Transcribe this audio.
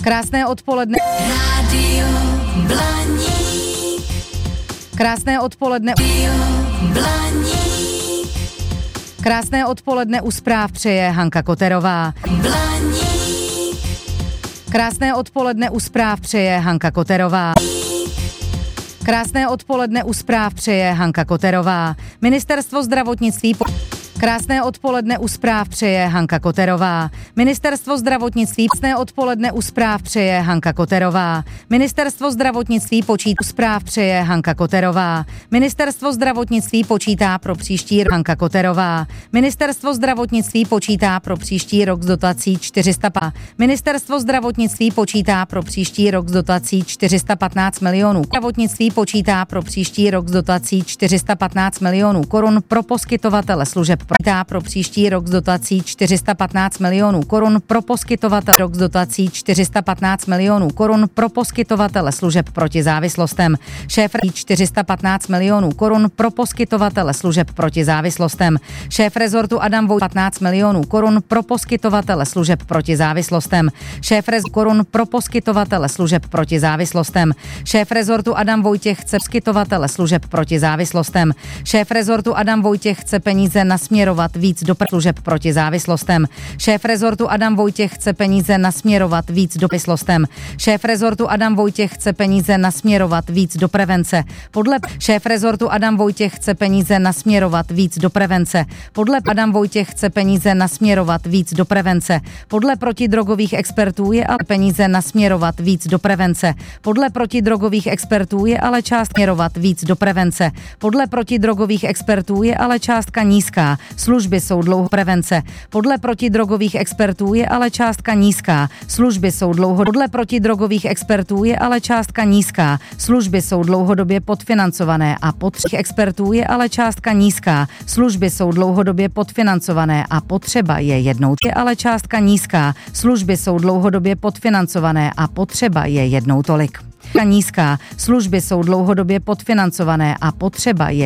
Krásné odpoledne. Rádio Blaník. Krásné odpoledne. Rádio Blaník. Krásné odpoledne u zpráv přeje Hanka Koterová. Blaník. Krásné odpoledne u zpráv přeje Hanka Koterová. Krásné odpoledne u zpráv přeje Hanka Koterová. Ministerstvo zdravotnictví Krásné odpoledne u zpráv přeje Hanka Koterová. Ministerstvo zdravotnictví Krásné odpoledne u zpráv přeje Hanka Koterová. Ministerstvo zdravotnictví počítá zpráv přeje Hanka Koterová. Ministerstvo zdravotnictví počítá pro příští rok Hanka Koterová. Ministerstvo zdravotnictví počítá pro příští rok s dotací 400. Ministerstvo zdravotnictví počítá pro příští rok s dotací 415 milionů. Zdravotnictví počítá pro příští rok s dotací 415 milionů korun pro poskytovatele služeb. Počítá pro příští rok s dotací 415 milionů korun pro poskytovatele rok s dotací 415 milionů korun pro poskytovatele služeb proti závislostem. Šéf 415 milionů korun pro poskytovatele služeb proti závislostem. Šéf rezortu Adam Vojtěch 15 milionů korun pro poskytovatele služeb proti závislostem. Šéf rezortu korun pro poskytovatele služeb proti závislostem. Šéf rezortu Adam Vojtěch chce poskytovatele služeb proti závislostem. Šéf rezortu Adam Vojtěch chce peníze nasměrovat víc do služeb proti závislostem. Šéf rezortu Adam Vojtěch chce peníze nasměrovat víc do závislostem. Šéf rezortu Adam Vojtěch chce peníze nasměrovat víc do prevence. Podle šéf rezortu Adam Vojtěch chce peníze nasměrovat víc do prevence. Podle Adam Vojtěch chce peníze nasměrovat víc do prevence. Podle protidrogových expertů je ale peníze nasměrovat víc do prevence. Podle protidrogových expertů je ale část směrovat víc do prevence. Podle protidrogových expertů je ale částka nízká. Služby jsou dlouho prevence. Podle protidrogových expertů je ale částka nízká. Služby jsou dlouho podle protidrogových expertů je ale částka nízká. Služby jsou dlouhodobě podfinancované a potřeba expertů je ale částka nízká. Služby jsou dlouhodobě podfinancované a potřeba je jednou je ale částka nízká. Služby jsou dlouhodobě podfinancované a potřeba je jednou tolik. Nízká. Služby jsou dlouhodobě podfinancované a potřeba je